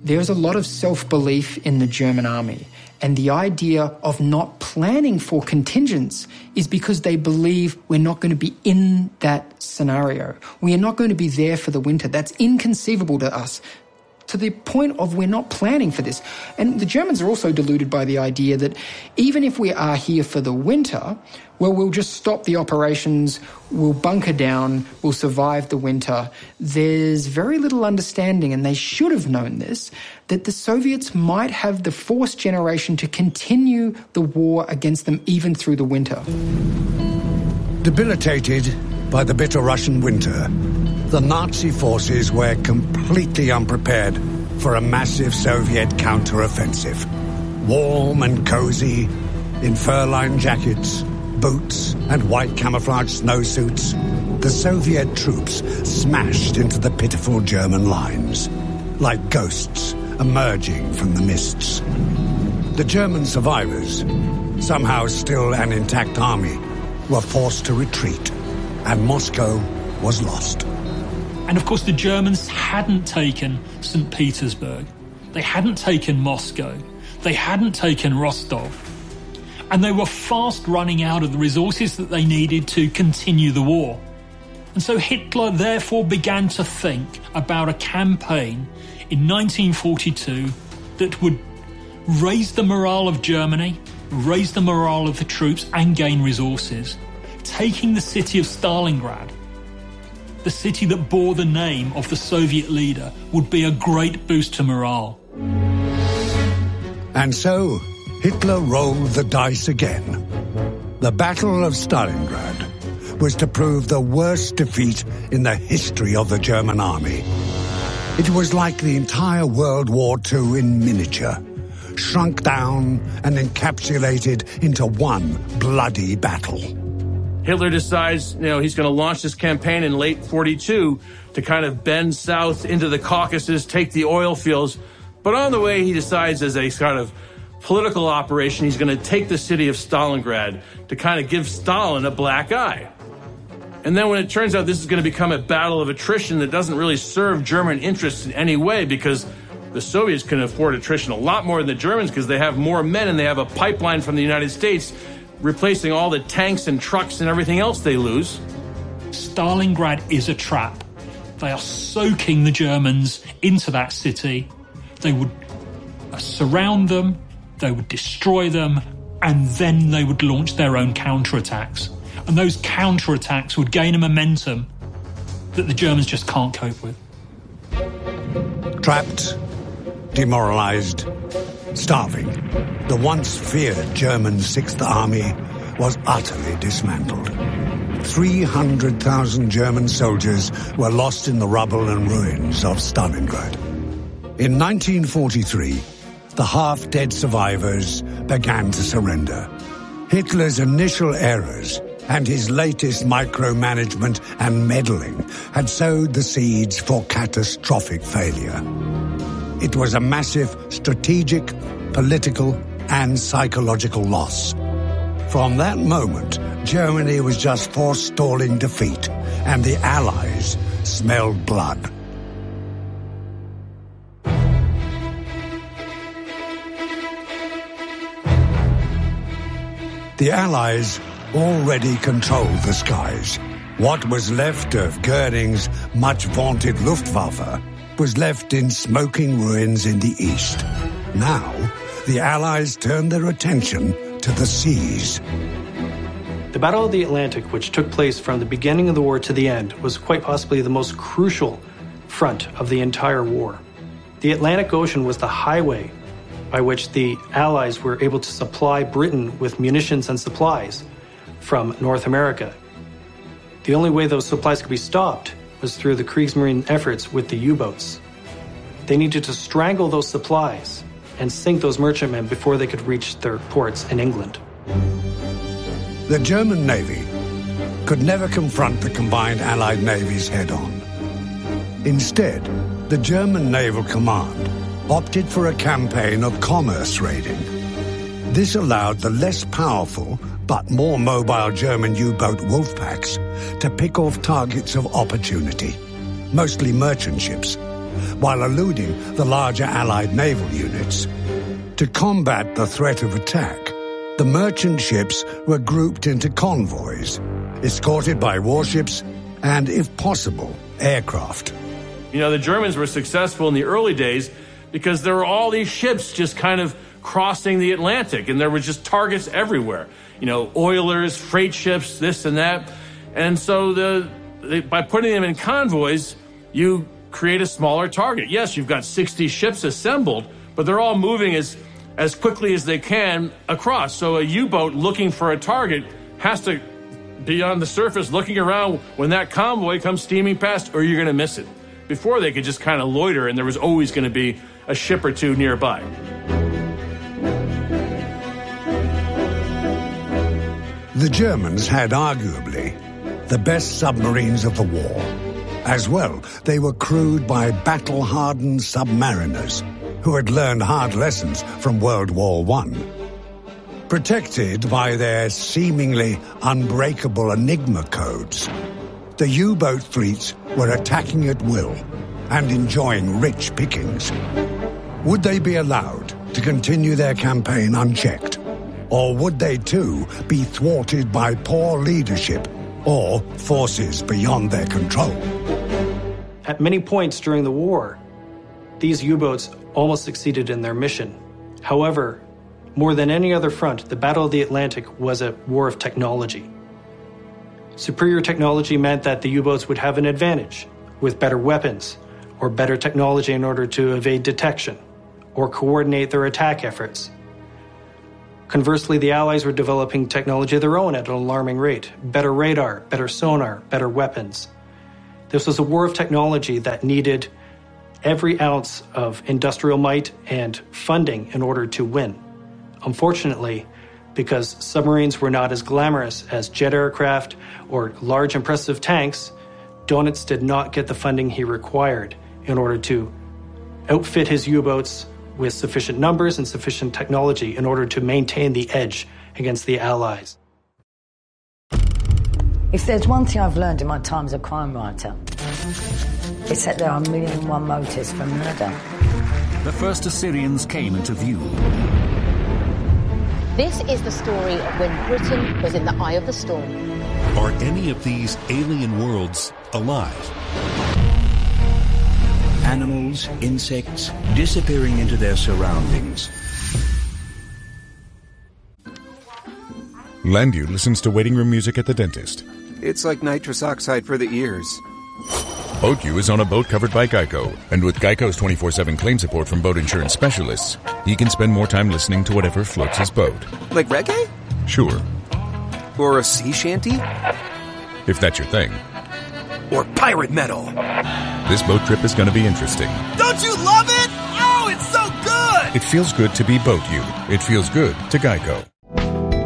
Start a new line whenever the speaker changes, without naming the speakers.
there's a lot of self-belief in the German army. And the idea of not planning for contingents is because they believe we're not going to be in that scenario. We are not going to be there for the winter. That's inconceivable to us, to the point of we're not planning for this. And the Germans are also deluded by the idea that even if we are here for the winter, well, we'll just stop the operations, we'll bunker down, we'll survive the winter. There's very little understanding, and they should have known this, that the Soviets might have the force generation to continue the war against them even through the winter.
Debilitated by the bitter Russian winter, the Nazi forces were completely unprepared for a massive Soviet counter-offensive. Warm and cozy, in fur-lined jackets, boots and white camouflage snowsuits, the Soviet troops smashed into the pitiful German lines, like ghosts emerging from the mists. The German survivors, somehow still an intact army, were forced to retreat, and Moscow was lost.
And of course the Germans hadn't taken St. Petersburg, they hadn't taken Moscow, they hadn't taken Rostov, and they were fast running out of the resources that they needed to continue the war. And so Hitler therefore began to think about a campaign in 1942 that would raise the morale of Germany, raise the morale of the troops and gain resources. Taking the city of Stalingrad, the city that bore the name of the Soviet leader, would be a great boost to morale.
And so Hitler rolled the dice again. The Battle of Stalingrad was to prove the worst defeat in the history of the German army. It was like the entire World War II in miniature, shrunk down and encapsulated into one bloody battle.
Hitler decides, he's going to launch this campaign in late 42 to kind of bend south into the Caucasus, take the oil fields. But on the way, he decides as a kind of political operation, he's going to take the city of Stalingrad to kind of give Stalin a black eye. And then when it turns out this is going to become a battle of attrition that doesn't really serve German interests in any way, because the Soviets can afford attrition a lot more than the Germans because they have more men and they have a pipeline from the United States replacing all the tanks and trucks and everything else they lose.
Stalingrad is a trap. They are soaking the Germans into that city. They would surround them, they would destroy them, and then they would launch their own counterattacks. And those counterattacks would gain a momentum that the Germans just can't cope with.
Trapped, demoralized, starving, the once feared German Sixth Army was utterly dismantled. 300,000 German soldiers were lost in the rubble and ruins of Stalingrad. In 1943, the half-dead survivors began to surrender. Hitler's initial errors and his latest micromanagement and meddling had sowed the seeds for catastrophic failure. It was a massive strategic, political, and psychological loss. From that moment, Germany was just forestalling defeat, and the Allies smelled blood. The Allies already controlled the skies. What was left of Goering's much-vaunted Luftwaffe was left in smoking ruins in the east. Now, the Allies turned their attention to the seas.
The Battle of the Atlantic, which took place from the beginning of the war to the end, was quite possibly the most crucial front of the entire war. The Atlantic Ocean was the highway by which the Allies were able to supply Britain with munitions and supplies from North America. The only way those supplies could be stopped was through the Kriegsmarine efforts with the U-boats. They needed to strangle those supplies and sink those merchantmen before they could reach their ports in England.
The German Navy could never confront the combined Allied navies head-on. Instead, the German Naval Command opted for a campaign of commerce raiding. This allowed the less powerful but more mobile German U-boat wolf packs to pick off targets of opportunity, mostly merchant ships, while eluding the larger Allied naval units. To combat the threat of attack, the merchant ships were grouped into convoys, escorted by warships and, if possible, aircraft.
You know, the Germans were successful in the early days because there were all these ships just kind of crossing the Atlantic, and there were just targets everywhere. You know, oilers, freight ships, this and that. And so by putting them in convoys, you create a smaller target. Yes, you've got 60 ships assembled, but they're all moving as quickly as they can across. So a U-boat looking for a target has to be on the surface looking around when that convoy comes steaming past, or you're going to miss it. Before, they could just kind of loiter, and there was always going to be a ship or two nearby.
The Germans had arguably the best submarines of the war. As well, they were crewed by battle-hardened submariners who had learned hard lessons from World War I. Protected by their seemingly unbreakable Enigma codes, the U-boat fleets were attacking at will and enjoying rich pickings. Would they be allowed to continue their campaign unchecked? Or would they too be thwarted by poor leadership or forces beyond their control?
At many points during the war, these U-boats almost succeeded in their mission. However, more than any other front, the Battle of the Atlantic was a war of technology. Superior technology meant that the U-boats would have an advantage with better weapons or better technology in order to evade detection or coordinate their attack efforts. Conversely, the Allies were developing technology of their own at an alarming rate. Better radar, better sonar, better weapons. This was a war of technology that needed every ounce of industrial might and funding in order to win. Unfortunately, because submarines were not as glamorous as jet aircraft or large impressive tanks, Dönitz did not get the funding he required in order to outfit his U-boats with sufficient numbers and sufficient technology in order to maintain the edge against the Allies.
If there's one thing I've learned in my time as a crime writer, it's that there are 1,000,001 motives for murder.
The first Assyrians came into view.
This is the story of when Britain was in the eye of the storm.
Are any of these alien worlds alive?
Animals, insects, disappearing into their surroundings.
Landu listens to waiting room music at the dentist.
It's like nitrous oxide for the ears.
BoatU is on a boat covered by Geico, and with Geico's 24/7 claim support from boat insurance specialists, he can spend more time listening to whatever floats his boat.
Like reggae?
Sure.
Or a sea shanty?
If that's your thing.
Or pirate metal.
This boat trip is going to be interesting.
Don't you love it? Oh, it's so good!
It feels good to be BoatU. It feels good to Geico.